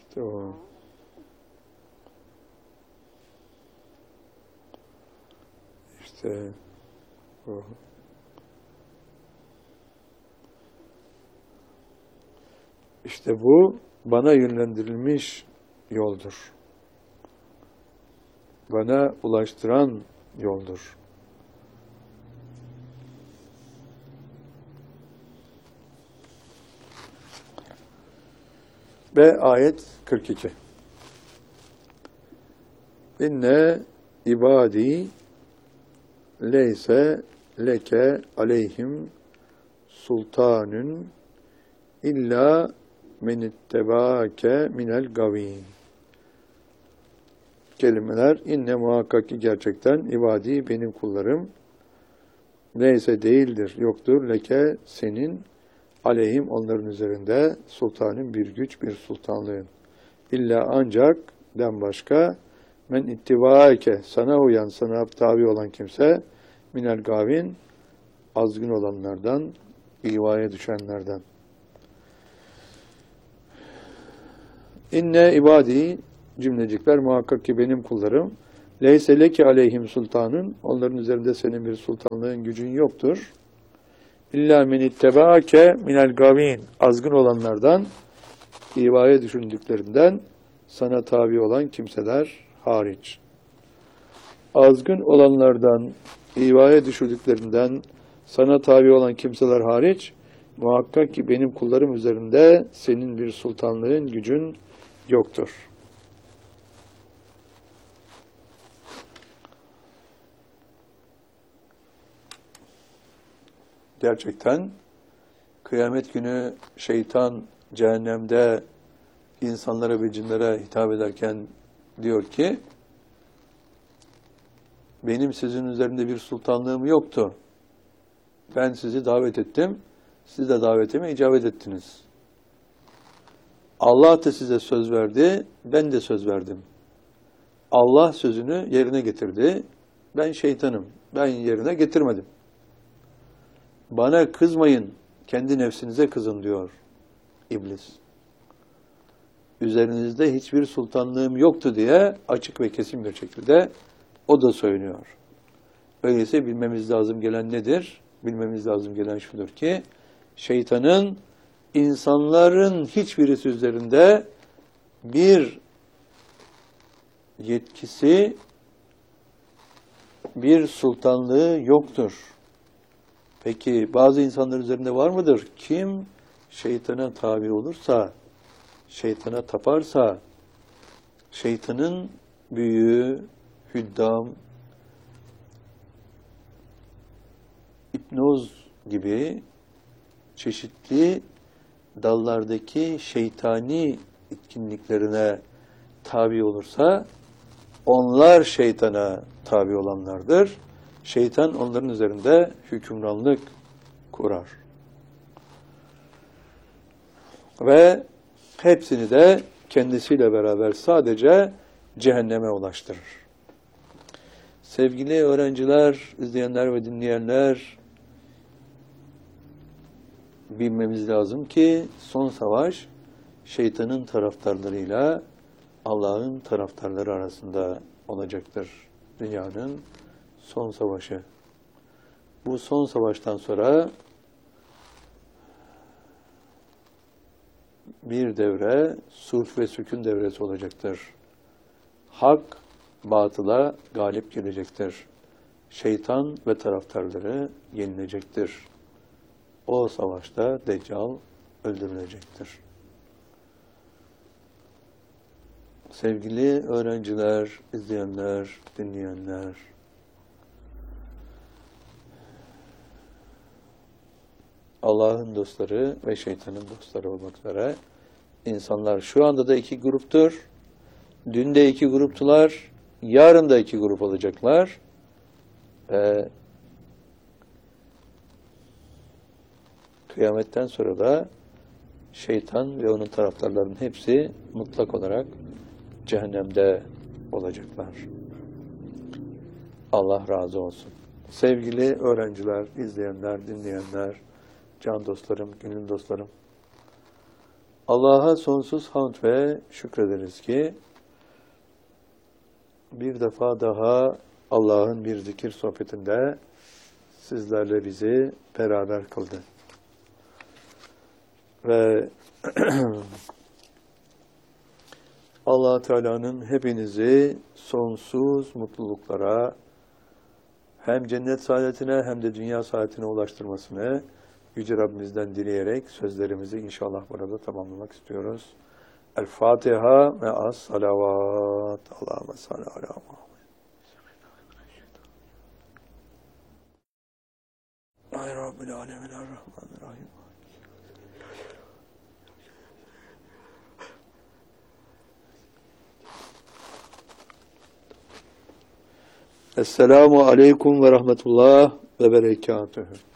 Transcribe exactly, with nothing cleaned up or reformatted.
İşte o. İşte o. İşte bu bana yönlendirilmiş yoldur. Bana ulaştıran yoldur. Ve ayet kırk iki. İnne ibadi leyse leke aleyhim sultanun illa men ittebaake minel gavin. Kelimeler inne muhakkak ki gerçekten ibadi benim kullarım neyse değildir, yoktur leke senin aleyhim onların üzerinde sultanın bir güç, bir sultanlığın. İlla ancak den başka men ittibaake sana uyan, sana tabi olan kimse minel gavin azgın olanlardan, ivaya düşenlerden. İnne ibadi cümlecikler muhakkak ki benim kullarım leyse leke aleyhim sultanın onların üzerinde senin bir sultanlığın gücün yoktur. İlla men ittebaake minel gavin azgın olanlardan ivaya düşündüklerinden sana tabi olan kimseler hariç. Azgın olanlardan ivaya düşürdüklerinden sana tabi olan kimseler hariç muhakkak ki benim kullarım üzerinde senin bir sultanlığın gücün yoktur. Gerçekten kıyamet günü şeytan cehennemde insanlara ve cinlere hitap ederken diyor ki benim sizin üzerinde bir sultanlığım yoktu. Ben sizi davet ettim. Siz de davetime icabet ettiniz. Allah da size söz verdi. Ben de söz verdim. Allah sözünü yerine getirdi. Ben şeytanım. Ben yerine getirmedim. Bana kızmayın. Kendi nefsinize kızın diyor İblis. Üzerinizde hiçbir sultanlığım yoktu diye açık ve kesin bir şekilde o da söylüyor. Öyleyse bilmemiz lazım gelen nedir? Bilmemiz lazım gelen şudur ki şeytanın insanların hiçbirisi üzerinde bir yetkisi, bir sultanlığı yoktur. Peki bazı insanlar üzerinde var mıdır? Kim şeytana tabi olursa, şeytana taparsa, şeytanın büyüğü, hüddam, hipnoz gibi çeşitli dallardaki şeytani etkinliklerine tabi olursa, onlar şeytana tabi olanlardır. Şeytan onların üzerinde hükümranlık kurar. Ve hepsini de kendisiyle beraber sadece cehenneme ulaştırır. Sevgili öğrenciler, izleyenler ve dinleyenler, bilmemiz lazım ki son savaş şeytanın taraftarlarıyla Allah'ın taraftarları arasında olacaktır. Dünyanın son savaşı. Bu son savaştan sonra bir devre sulh ve sükun devresi olacaktır. Hak batıla galip gelecektir. Şeytan ve taraftarları yenilecektir. O savaşta Deccal öldürülecektir. Sevgili öğrenciler, izleyenler, dinleyenler, Allah'ın dostları ve şeytanın dostları olmak üzere insanlar şu anda da iki gruptur. Dün de iki gruptular, yarın da iki grup olacaklar. Ve kıyametten sonra da şeytan ve onun taraftarlarının hepsi mutlak olarak cehennemde olacaklar. Allah razı olsun. Sevgili öğrenciler, izleyenler, dinleyenler, can dostlarım, gönül dostlarım, Allah'a sonsuz hamd ve şükrederiz ki bir defa daha Allah'ın bir zikir sohbetinde sizlerle bizi beraber kıldı. Ve Allah Teala'nın hepinizi sonsuz mutluluklara, hem cennet saadetine hem de dünya saadetine ulaştırmasını Yüce Rabbimizden dileyerek sözlerimizi inşallah burada tamamlamak istiyoruz. El Fatiha ve as salavat. Allahümme salli ala Muhammed. Ay Rabbil alemin er-Rahmanir-Rahim. Esselamu aleyküm ve rahmetullah ve berekatühü.